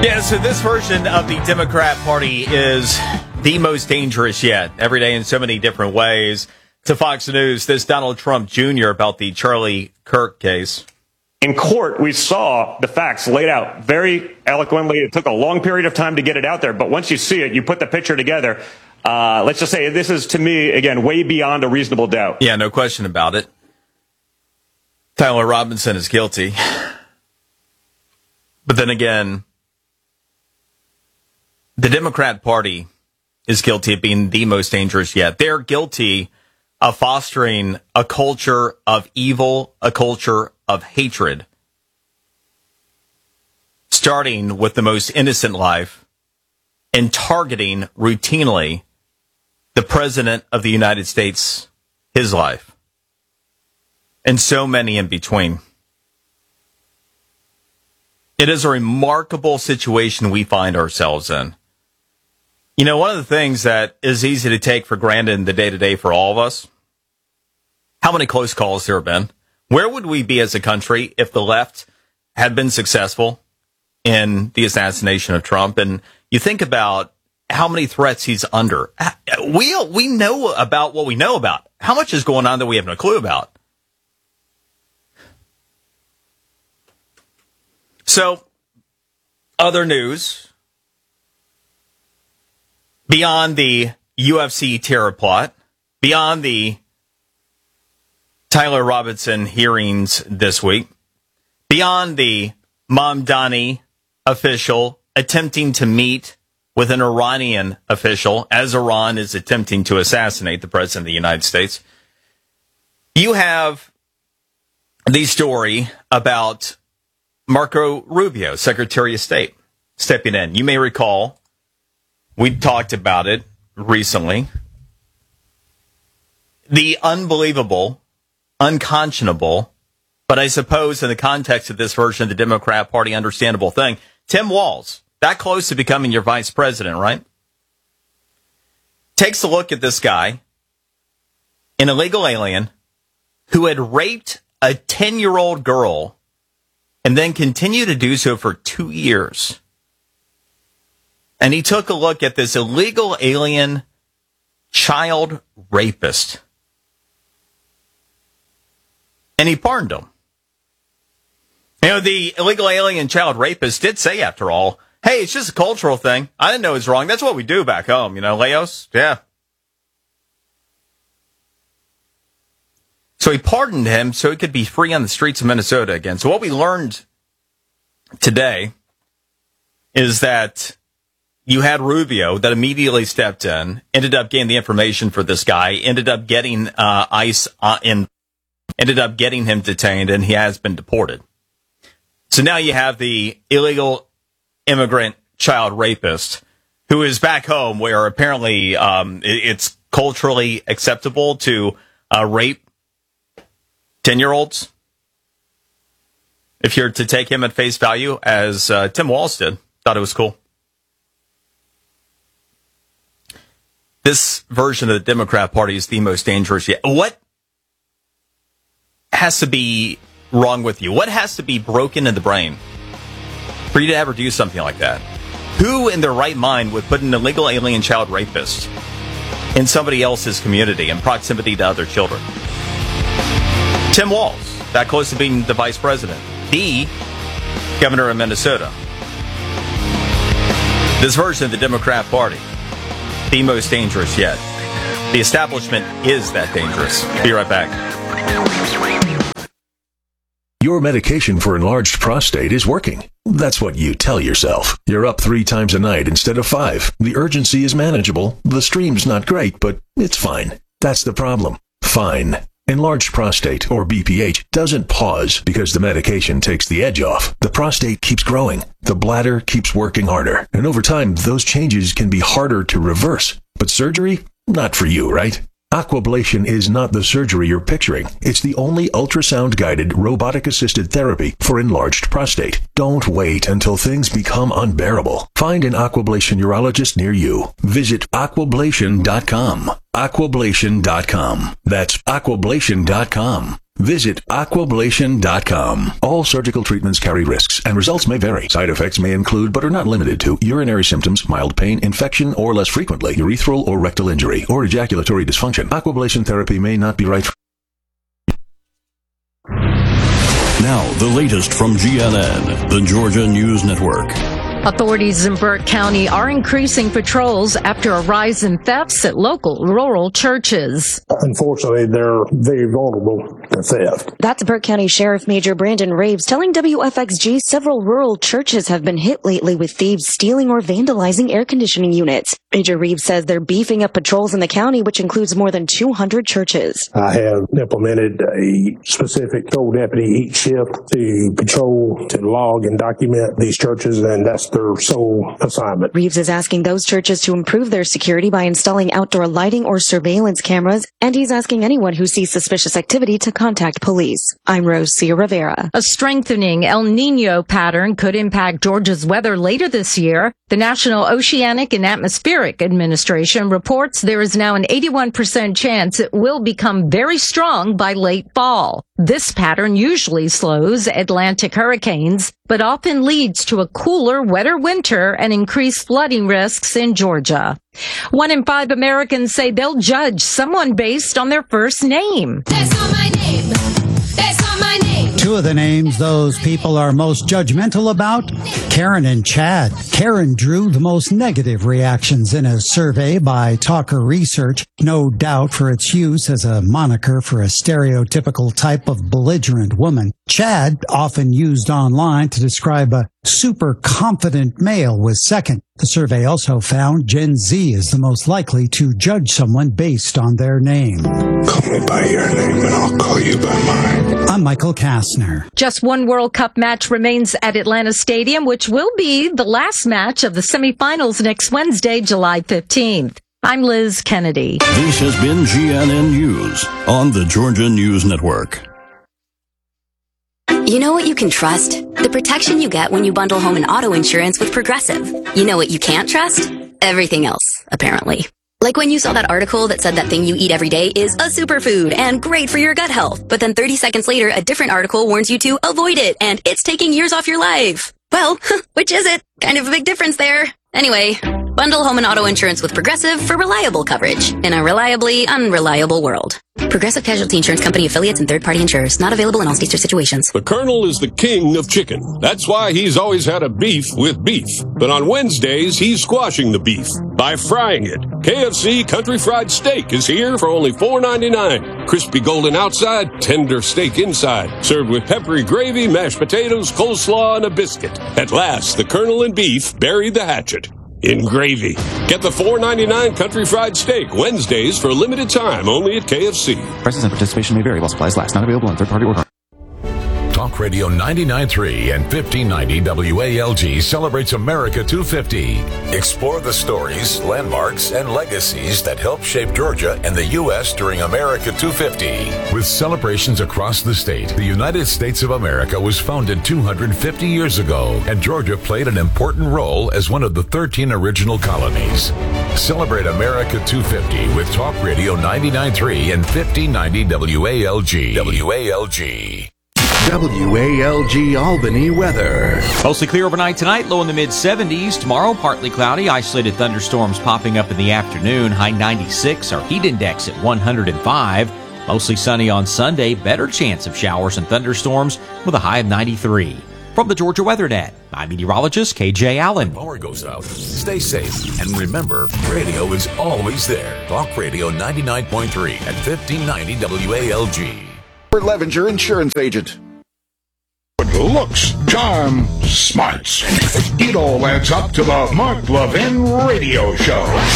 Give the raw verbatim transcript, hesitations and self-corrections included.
Yeah, so this version of the Democrat Party is the most dangerous yet. Every day in so many different ways. To Fox News, this Donald Trump Junior about the Charlie Kirk case. In court, we saw the facts laid out very eloquently. It took a long period of time to get it out there, but once you see it, you put the picture together. Uh, let's just say this is, to me, again, way beyond a reasonable doubt. Yeah, no question about it. Tyler Robinson is guilty. But then again, the Democrat Party is guilty of being the most dangerous yet. They're guilty of fostering a culture of evil, a culture of hatred, starting with the most innocent life and targeting routinely the President of the United States, his life, and so many in between. It is a remarkable situation we find ourselves in. You know, one of the things that is easy to take for granted in the day-to-day for all of us, how many close calls there have been? Where would we be as a country if the left had been successful in the assassination of Trump? And you think about how many threats he's under. We, we know about what we know about. How much is going on that we have no clue about? So, other news. Beyond the U F C terror plot, beyond the Tyler Robinson hearings this week, beyond the Mamdani official attempting to meet with an Iranian official as Iran is attempting to assassinate the President of the United States, you have the story about Marco Rubio, Secretary of State, stepping in. You may recall we talked about it recently. The unbelievable, unconscionable, but I suppose in the context of this version of the Democrat Party, understandable thing, Tim Walz, that close to becoming your vice president, right? Takes a look at this guy, an illegal alien, who had raped a ten-year-old girl and then continued to do so for two years. And he took a look at this illegal alien child rapist. And he pardoned him. You know, the illegal alien child rapist did say, after all, hey, it's just a cultural thing. I didn't know it was wrong. That's what we do back home, you know, Leos? Yeah. So he pardoned him so he could be free on the streets of Minnesota again. So what we learned today is that you had Rubio that immediately stepped in, ended up getting the information for this guy, ended up getting uh, ICE uh, in, ended up getting him detained, and he has been deported. So now you have the illegal immigrant child rapist who is back home where apparently um, it, it's culturally acceptable to uh, rape ten-year-olds. If you're to take him at face value, as uh, Tim Walz did, thought it was cool. This version of the Democrat Party is the most dangerous yet. What has to be wrong with you? What has to be broken in the brain for you to ever do something like that? Who in their right mind would put an illegal alien child rapist in somebody else's community in proximity to other children? Tim Walz, that close to being the vice president, the governor of Minnesota. This version of the Democrat Party, the most dangerous yet. The establishment is that dangerous. Be right back. Your medication for enlarged prostate is working. That's what you tell yourself. You're up three times a night instead of five. The urgency is manageable. The stream's not great, but it's fine. That's the problem. Fine. Enlarged prostate, or B P H, doesn't pause because the medication takes the edge off. The prostate keeps growing. The bladder keeps working harder. And over time, those changes can be harder to reverse. But surgery? Not for you, right? Aquablation is not the surgery you're picturing. It's the only ultrasound-guided, robotic-assisted therapy for enlarged prostate. Don't wait until things become unbearable. Find an Aquablation urologist near you. Visit aquablation dot com. aquablation dot com. That's aquablation dot com. Visit aquablation dot com. All surgical treatments carry risks, and results may vary. Side effects may include, but are not limited to, urinary symptoms, mild pain, infection, or less frequently, urethral or rectal injury, or ejaculatory dysfunction. Aquablation therapy may not be right for Now, the latest from G N N, the Georgia News Network. Authorities in Burke County are increasing patrols after a rise in thefts at local rural churches. Unfortunately, they're very vulnerable to theft. That's Burke County Sheriff Major Brandon Raves telling W F X G several rural churches have been hit lately with thieves stealing or vandalizing air conditioning units. Major Reeves says they're beefing up patrols in the county, which includes more than two hundred churches. I have implemented a specific patrol deputy each shift to patrol, to log and document these churches, and that's their sole assignment. Reeves is asking those churches to improve their security by installing outdoor lighting or surveillance cameras, and he's asking anyone who sees suspicious activity to contact police. I'm Rosia Rivera. A strengthening El Nino pattern could impact Georgia's weather later this year. The National Oceanic and Atmospheric Administration reports there is now an eighty-one percent chance it will become very strong by late fall. This pattern usually slows Atlantic hurricanes, but often leads to a cooler, wetter winter and increased flooding risks in Georgia. One in five Americans say they'll judge someone based on their first name. That's not my name. That's not my name. Two of the names those people are most judgmental about, Karen and Chad. Karen drew the most negative reactions in a survey by Talker Research, no doubt for its use as a moniker for a stereotypical type of belligerent woman. Chad, often used online to describe a super confident male, was second. The survey also found Gen Z is the most likely to judge someone based on their name. Call me by your name and I'll call you by mine. I'm Michael Kastner. Just one World Cup match remains at Atlanta Stadium, which will be the last match of the semifinals next Wednesday, July fifteenth. I'm Liz Kennedy. This has been G N N News on the Georgia News Network. You know what you can trust? The protection you get when you bundle home and auto insurance with Progressive. You know what you can't trust? Everything else, apparently. Like when you saw that article that said that thing you eat every day is a superfood and great for your gut health. But then thirty seconds later, a different article warns you to avoid it and it's taking years off your life. Well, which is it? Kind of a big difference there. Anyway, bundle home and auto insurance with Progressive for reliable coverage in a reliably unreliable world. Progressive Casualty Insurance Company affiliates and third-party insurers. Not available in all states or situations. The Colonel is the king of chicken. That's why he's always had a beef with beef. But on Wednesdays, he's squashing the beef by frying it. K F C Country Fried Steak is here for only four ninety-nine. Crispy golden outside, tender steak inside. Served with peppery gravy, mashed potatoes, coleslaw, and a biscuit. At last, the Colonel and beef buried the hatchet in gravy. Get the four ninety-nine Country Fried Steak Wednesdays for a limited time only at K F C. Prices and participation may vary while supplies last. Not available on third-party order. Talk Radio ninety-nine point three and fifteen ninety W A L G celebrates America two fifty. Explore the stories, landmarks, and legacies that helped shape Georgia and the U S during America two fifty. With celebrations across the state, the United States of America was founded two hundred fifty years ago, and Georgia played an important role as one of the thirteen original colonies. Celebrate America two fifty with Talk Radio ninety-nine point three and fifteen ninety W A L G. W A L G. W A L G Albany weather. Mostly clear overnight tonight, low in the mid seventies. Tomorrow, partly cloudy, isolated thunderstorms popping up in the afternoon. High ninety-six, our heat index at one hundred five. Mostly sunny on Sunday, better chance of showers and thunderstorms with a high of ninety-three. From the Georgia Weather Net, I'm meteorologist K J Allen. Power goes out. Stay safe. And remember, radio is always there. Talk Radio ninety-nine point three and fifteen ninety W A L G. Levenger Insurance Agent. Looks, charm, smarts. It all adds up to the Mark Levin Radio Show.